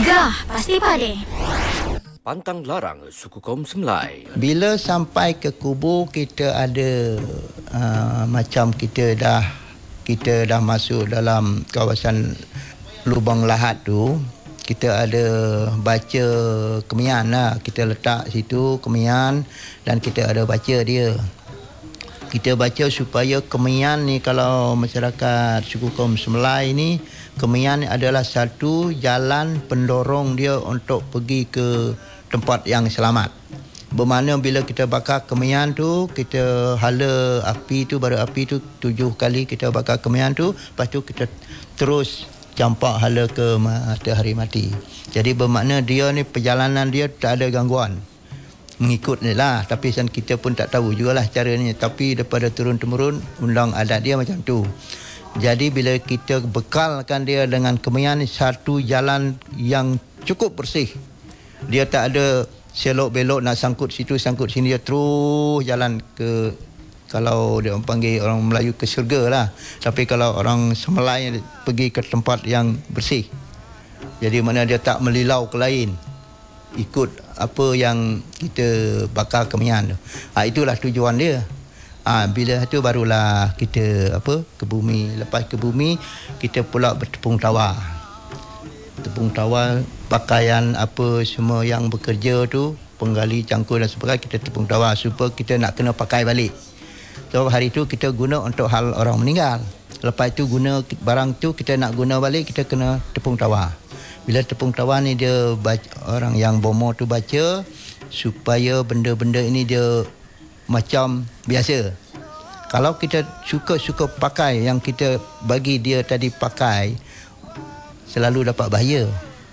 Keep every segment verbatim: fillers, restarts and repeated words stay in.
Gegar pasti pade. Pantang larang suku kaum Semlai. Bila sampai ke kubur, kita ada uh, macam kita dah kita dah masuk dalam kawasan lubang lahat tu, kita ada baca kemian lah. Kita letak situ kemian dan kita ada baca dia. Kita baca supaya kemian ni, kalau masyarakat suku kaum Semlai ni, kemian adalah satu jalan pendorong dia untuk pergi ke tempat yang selamat. Bermakna bila kita bakar kemian tu, kita hala api tu, bara api tu tujuh kali kita bakar kemian tu, lepas tu kita terus campak hala ke matahari mati. Jadi bermakna dia ni perjalanan dia tak ada gangguan. Mengikut ni lah, tapi kan kita pun tak tahu jugalah caranya, tapi daripada turun-temurun undang adat dia macam tu. Jadi bila kita bekalkan dia dengan kemian, satu jalan yang cukup bersih, dia tak ada selok belok nak sangkut situ sangkut sini, dia terus jalan ke, kalau dia panggil orang Melayu, ke syurga lah. Tapi kalau orang Semlai pergi ke tempat yang bersih, jadi mana dia tak melilau ke lain, ikut apa yang kita bakar kemian tu. Ha, itulah tujuan dia. Ha, bila tu barulah kita apa ke bumi. Lepas ke bumi, kita pula bertepung tawa. Tepung tawa, pakaian apa semua yang bekerja tu, penggali, cangkul dan sebagainya, kita tepung tawa supaya kita nak kena pakai balik. So hari tu kita guna untuk hal orang meninggal. Lepas tu guna barang tu, kita nak guna balik, kita kena tepung tawa. Bila tepung tawa ni dia baca, orang yang bomo tu baca supaya benda-benda ini dia macam biasa. Kalau kita suka-suka pakai, yang kita bagi dia tadi pakai, selalu dapat bahaya.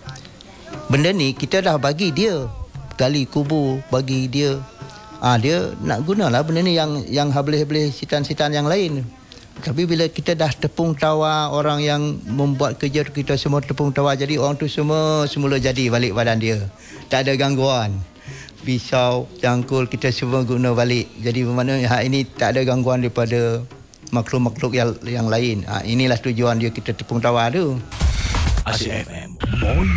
Benda ni kita dah bagi dia, gali kubur bagi dia. Ah ha, dia nak gunalah benda ni yang yang hablis-hablis sitan-sitan yang lain. Tapi bila kita dah tepung tawa, orang yang membuat kerja tu kita semua tepung tawa, jadi orang tu semua semula jadi balik badan dia. Tak ada gangguan. Pisau, cangkul kita semua guna balik. Jadi bermakna hak ini tak ada gangguan daripada makhluk-makhluk yang yang lain. Ha, inilah tujuan dia kita tepung tawa tu. Asyik F M.